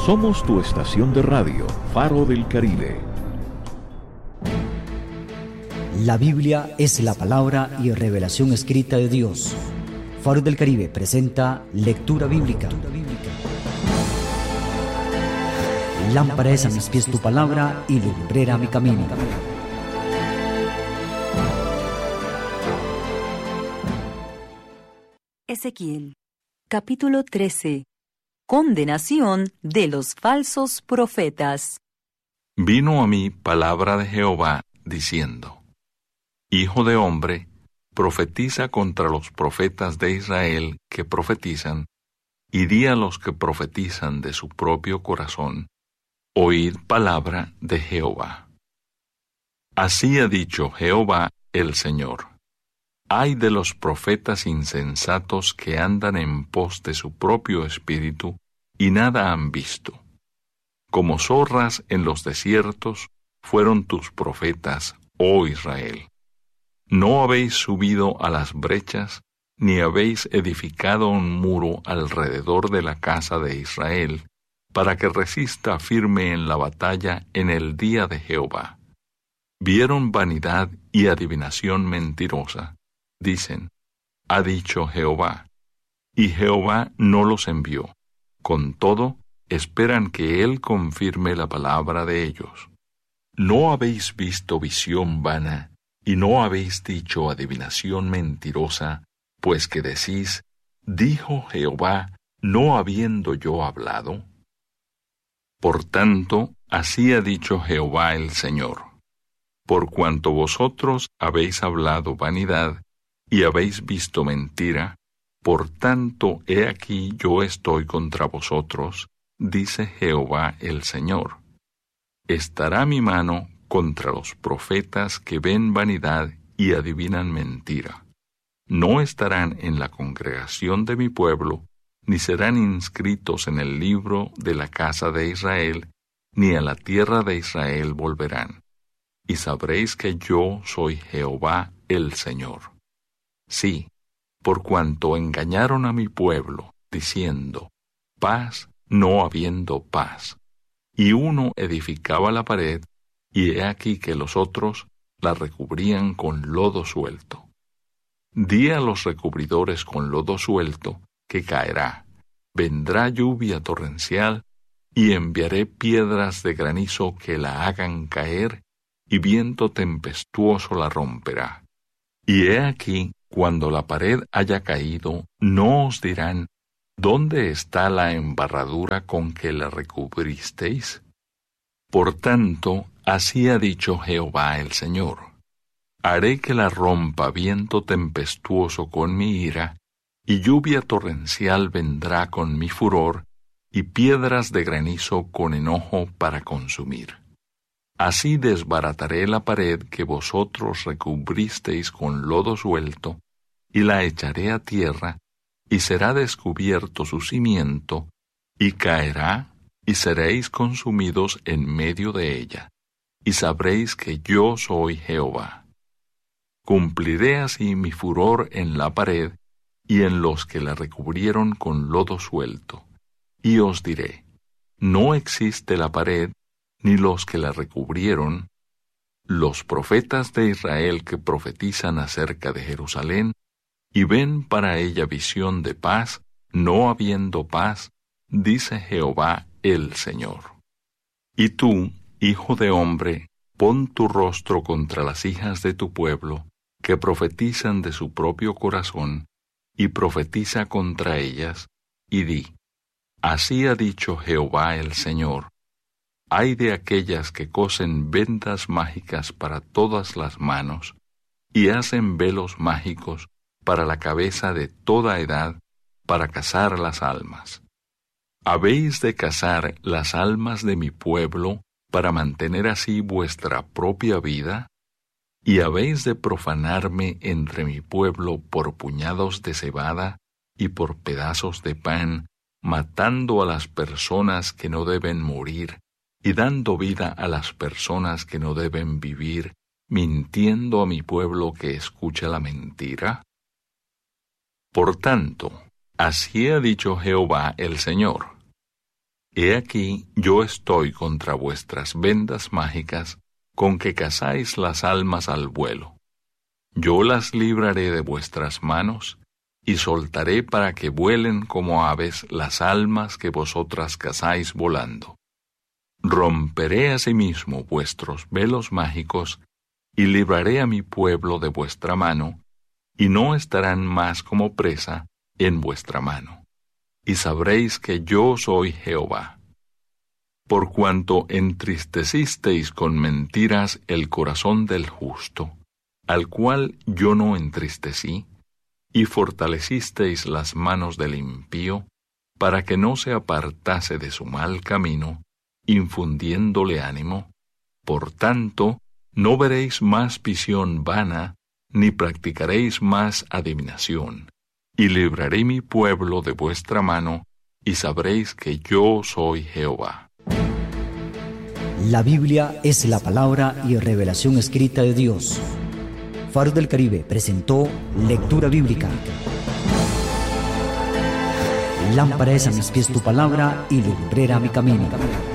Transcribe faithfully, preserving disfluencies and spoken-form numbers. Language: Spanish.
Somos tu estación de radio, Faro del Caribe. La Biblia es la palabra y revelación escrita de Dios. Faro del Caribe presenta Lectura Bíblica. Lámpara es a mis pies tu palabra y lumbrera mi camino. Ezequiel, capítulo trece. Condenación de los falsos profetas. Vino a mí palabra de Jehová, diciendo: Hijo de hombre, profetiza contra los profetas de Israel que profetizan, y di a los que profetizan de su propio corazón: Oíd palabra de Jehová. Así ha dicho Jehová el Señor: Ay de los profetas insensatos que andan en pos de su propio espíritu y nada han visto. Como zorras en los desiertos fueron tus profetas, oh Israel. No habéis subido a las brechas, ni habéis edificado un muro alrededor de la casa de Israel, para que resista firme en la batalla en el día de Jehová. Vieron vanidad y adivinación mentirosa. Dicen: ha dicho Jehová, y Jehová no los envió. Con todo, esperan que Él confirme la palabra de ellos. ¿No habéis visto visión vana, y no habéis dicho adivinación mentirosa, pues que decís: dijo Jehová, no habiendo yo hablado? Por tanto, así ha dicho Jehová el Señor: por cuanto vosotros habéis hablado vanidad, y habéis visto mentira, por tanto, he aquí yo estoy contra vosotros, dice Jehová el Señor. Estará mi mano contra los profetas que ven vanidad y adivinan mentira. No estarán en la congregación de mi pueblo, ni serán inscritos en el libro de la casa de Israel, ni a la tierra de Israel volverán. Y sabréis que yo soy Jehová el Señor. Sí, por cuanto engañaron a mi pueblo, diciendo: paz, no habiendo paz. Y uno edificaba la pared, y he aquí que los otros la recubrían con lodo suelto. Di a los recubridores con lodo suelto que caerá, vendrá lluvia torrencial, y enviaré piedras de granizo que la hagan caer, y viento tempestuoso la romperá. Y he aquí, cuando la pared haya caído, no os dirán: ¿dónde está la embarradura con que la recubristeis? Por tanto, así ha dicho Jehová el Señor: haré que la rompa viento tempestuoso con mi ira, y lluvia torrencial vendrá con mi furor, y piedras de granizo con enojo para consumir. Así desbarataré la pared que vosotros recubristeis con lodo suelto, y la echaré a tierra, y será descubierto su cimiento, y caerá, y seréis consumidos en medio de ella, y sabréis que yo soy Jehová. Cumpliré así mi furor en la pared, y en los que la recubrieron con lodo suelto, y os diré: no existe la pared, ni los que la recubrieron. Los profetas de Israel que profetizan acerca de Jerusalén, y ven para ella visión de paz, no habiendo paz, dice Jehová el Señor. Y tú, hijo de hombre, pon tu rostro contra las hijas de tu pueblo, que profetizan de su propio corazón, y profetiza contra ellas, y di: así ha dicho Jehová el Señor: ay de aquellas que cosen vendas mágicas para todas las manos, y hacen velos mágicos para la cabeza de toda edad, para cazar las almas. ¿Habéis de cazar las almas de mi pueblo para mantener así vuestra propia vida? ¿Y habéis de profanarme entre mi pueblo por puñados de cebada y por pedazos de pan, matando a las personas que no deben morir, y dando vida a las personas que no deben vivir, mintiendo a mi pueblo que escucha la mentira? Por tanto, así ha dicho Jehová el Señor: He aquí, yo estoy contra vuestras vendas mágicas, con que cazáis las almas al vuelo. Yo las libraré de vuestras manos, y soltaré para que vuelen como aves las almas que vosotras cazáis volando. Romperé asimismo vuestros velos mágicos, y libraré a mi pueblo de vuestra mano, y no estarán más como presa en vuestra mano. Y sabréis que yo soy Jehová. Por cuanto entristecisteis con mentiras el corazón del justo, al cual yo no entristecí, y fortalecisteis las manos del impío, para que no se apartase de su mal camino, infundiéndole ánimo, por tanto, no veréis más visión vana, ni practicaréis más adivinación, y libraré mi pueblo de vuestra mano, y sabréis que yo soy Jehová. La Biblia es la palabra y revelación escrita de Dios. Faro del Caribe presentó Lectura Bíblica. Lámpara es a mis pies tu palabra y lumbrera a mi camino.